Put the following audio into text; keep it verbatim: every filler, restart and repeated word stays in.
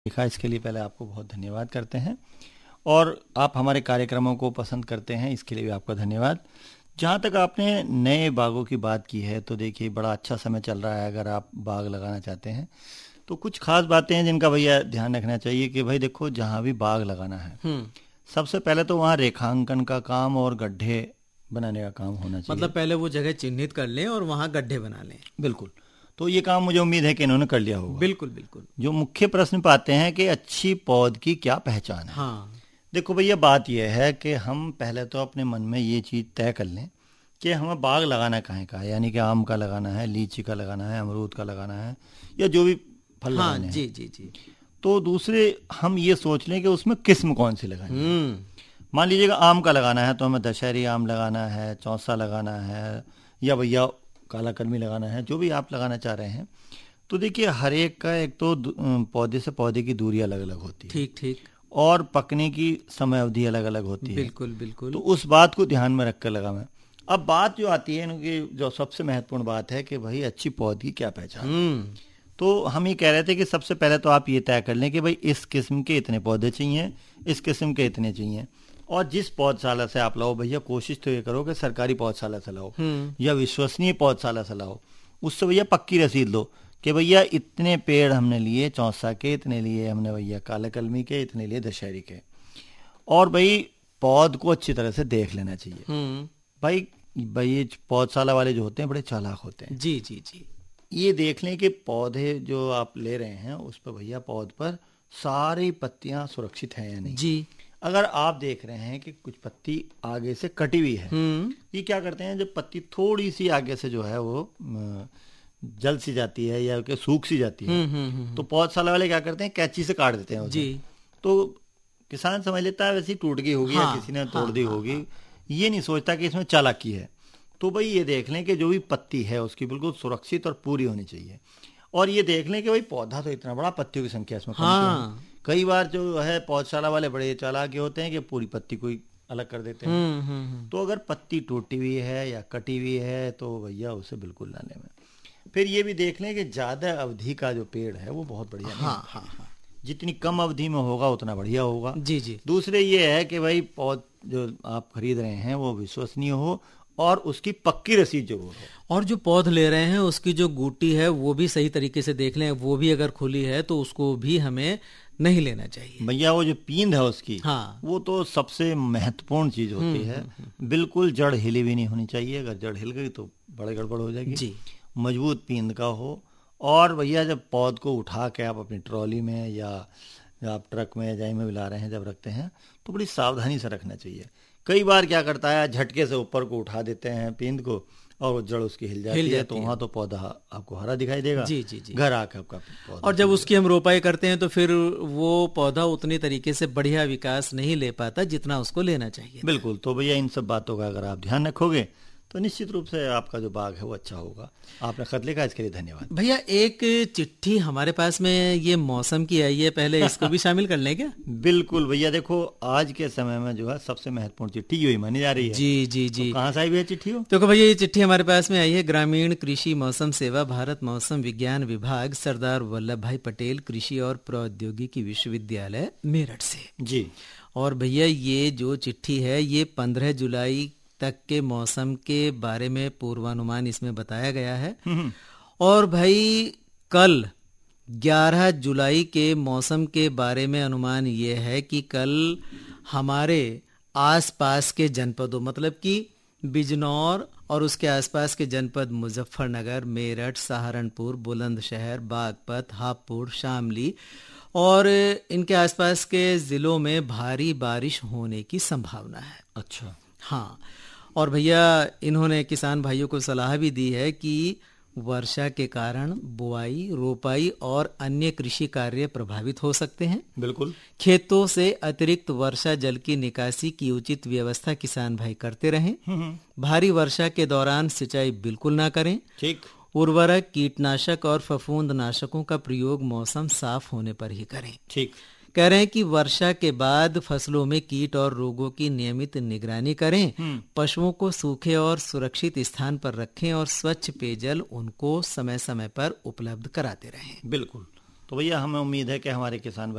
लिखा, इसके लिए पहले आपको बहुत धन्यवाद करते हैं। और आप हमारे कार्यक्रमों को पसंद करते हैं, इसके लिए भी आपका धन्यवाद। जहाँ तक आपने नए बागों की बात की है, तो देखिए बड़ा अच्छा समय चल रहा है। अगर आप बाग लगाना चाहते हैं तो कुछ खास बातें हैं जिनका भैया ध्यान रखना चाहिए कि भाई देखो, जहाँ भी बाग लगाना है सबसे पहले तो वहाँ रेखांकन का काम और गड्ढे बनाने का काम होना चाहिए। मतलब पहले वो जगह चिन्हित कर लें और वहाँ गड्ढे बना लें। बिल्कुल। तो ये काम मुझे उम्मीद है कि इन्होंने कर लिया होगा। बिल्कुल बिल्कुल। जो मुख्य प्रश्न पाते हैं कि अच्छी पौध की क्या पहचान है। हाँ, देखो भैया, बात यह है कि हम पहले तो अपने मन में ये चीज़ तय कर लें कि हमें बाग लगाना कहाँ का है, यानी कि आम का लगाना है, लीची का लगाना है, अमरूद का लगाना है, या जो भी फल हाँ, लगाने हैं। जी जी जी। तो दूसरे हम ये सोच लें कि उसमें किस्म कौन सी लगानी है। हम्म मान लीजिएगा आम का लगाना है तो हमें दशहरी आम लगाना है, चौसा लगाना है, या भैया काला कलमी लगाना है, जो भी आप लगाना चाह रहे हैं। तो देखिए, हर एक का एक तो पौधे से पौधे की दूरी अलग अलग होती है। ठीक ठीक। और पकने की समय अवधि अलग अलग होती है। बिल्कुल बिल्कुल। तो उस बात को ध्यान में रखकर लगा मैं। अब बात जो आती है इनकी, जो सबसे महत्वपूर्ण बात है कि भाई अच्छी पौध की क्या पहचान। हम्म तो हम ये कह रहे थे कि सबसे पहले तो आप ये तय कर लें कि भाई इस किस्म के इतने पौधे चाहिए, इस किस्म के इतने चाहिए। और जिस पौधशाला से आप लाओ भैया, कोशिश तो ये करो कि सरकारी पौधशाला से लाओ या विश्वसनीय पौधशाला से लाओ। उससे भैया पक्की रसीद लो कि भैया इतने पेड़ हमने लिए चौसा के, इतने लिए हमने भैया काले कलमी के, इतने लिए दशहरी के। और भाई पौध को अच्छी तरह से देख लेना चाहिए। हम्म भाई भाई ये पौधशाला वाले जो होते हैं बड़े चालाक होते हैं। जी जी जी। ये देख लें कि पौधे जो आप ले रहे हैं उस पर भैया पौध पर सारी पत्तियां सुरक्षित हैं या नहीं। जी। अगर आप देख रहे हैं कि कुछ पत्ती आगे से कटी हुई है, हम्म ये क्या करते हैं, जब पत्ती थोड़ी सी आगे से जो है वो अ, जल सी जाती है या कि सूख सी जाती है, हम्म हम्म हम्म, तो पौधशाला वाले क्या करते हैं, कैंची से काट देते हैं उसे। जी। तो किसान समझ लेता है वैसे ही टूट गई होगी, हाँ, या किसी ने तोड़ हाँ, दी हाँ, होगी। हाँ। ये नहीं सोचता कि इसमें चालाकी है। तो भाई ये देख लें कि जो भी पत्ती है उसकी बिल्कुल सुरक्षित और पूरी होनी चाहिए। और ये देख लें कि भाई पौधा तो इतना बड़ा, पत्तियों की संख्या इसमें कम क्यों है। हाँ। कई बार जो है पौधशाला वाले बड़े चालाक होते हैं कि पूरी पत्ती को ही अलग कर देते हैं। हम्म हम्म हम्म, तो अगर पत्ती टूटी हुई है या कटी हुई है तो भैया उसे बिल्कुल ना लें। फिर ये भी देख लें कि ज़्यादा अवधि का जो पेड़ है वो बहुत बढ़िया नहीं हाँ होता। हाँ हाँ। जितनी कम अवधि में होगा उतना बढ़िया होगा। जी जी। दूसरे ये है कि भाई पौध जो आप खरीद रहे हैं वो विश्वसनीय हो और उसकी पक्की रसीद जरूर हो। और जो पौध ले रहे हैं उसकी जो गूटी है वो भी सही तरीके से देख लें, वो भी अगर खुली है तो उसको भी हमें नहीं लेना चाहिए। भैया वो जो पींद है उसकी, हाँ। वो तो सबसे महत्वपूर्ण चीज होती है। बिल्कुल जड़ हिली भी नहीं होनी चाहिए। अगर जड़ हिल गई तो बड़े गड़बड़ हो जाएगी। जी। मजबूत पींद का हो। और भैया जब पौध को उठा के आप अपनी ट्रॉली में या आप ट्रक में जाई में भी ला रहे हैं, जब रखते हैं तो बड़ी सावधानी से रखना चाहिए। कई बार क्या करता है, झटके से ऊपर को उठा देते हैं पींद को और वो जड़ उसकी हिल जाती, हिल है, जाती तो है। वहाँ तो पौधा आपको हरा दिखाई देगा। जी जी जी। घर आके आपका पौधा। और जब उसकी हम रोपाई करते हैं तो फिर वो पौधा उतनी तरीके से बढ़िया विकास नहीं ले पाता जितना उसको लेना चाहिए। बिल्कुल। तो भैया इन सब बातों का अगर आप ध्यान रखोगे तो निश्चित रूप से आपका जो बाग है वो अच्छा होगा। आपने खत लिखा, इसके लिए धन्यवाद। भैया एक चिट्ठी हमारे पास में ये मौसम की आई है, पहले इसको भी शामिल कर लें क्या? बिल्कुल भैया, देखो आज के समय में जो है सबसे महत्वपूर्ण चिट्ठी यही मानी जा रही है। जी जी जी। तो कहाँ से आई हुई है चिट्ठी हो? देखो भैया, ये चिट्ठी हमारे पास में आई है ग्रामीण कृषि मौसम सेवा, भारत मौसम विज्ञान विभाग, सरदार वल्लभ भाई पटेल कृषि और प्रौद्योगिकी विश्वविद्यालय मेरठ से। जी। और भैया ये जो चिट्ठी है ये पंद्रह जुलाई तक के मौसम के बारे में पूर्वानुमान इसमें बताया गया है। और भाई कल ग्यारह जुलाई के मौसम के बारे में अनुमान ये है कि कल हमारे आसपास के जनपदों, मतलब कि बिजनौर और उसके आसपास के जनपद मुजफ्फरनगर, मेरठ, सहारनपुर, बुलंदशहर, बागपत, हापुड़, शामली और इनके आसपास के जिलों में भारी बारिश होने की संभावना है। अच्छा। हाँ। और भैया इन्होंने किसान भाइयों को सलाह भी दी है कि वर्षा के कारण बुआई, रोपाई और अन्य कृषि कार्य प्रभावित हो सकते हैं। बिल्कुल। खेतों से अतिरिक्त वर्षा जल की निकासी की उचित व्यवस्था किसान भाई करते रहें। भारी वर्षा के दौरान सिंचाई बिल्कुल ना करें। ठीक। उर्वरक, कीटनाशक और फफूंद नाशकों का प्रयोग मौसम साफ होने पर ही करें। ठीक। कह रहे हैं कि वर्षा के बाद फसलों में कीट और रोगों की नियमित निगरानी करें। पशुओं को सूखे और सुरक्षित स्थान पर रखें और स्वच्छ पेयजल उनको समय समय पर उपलब्ध कराते रहें। बिल्कुल। तो भैया हमें उम्मीद है कि हमारे किसान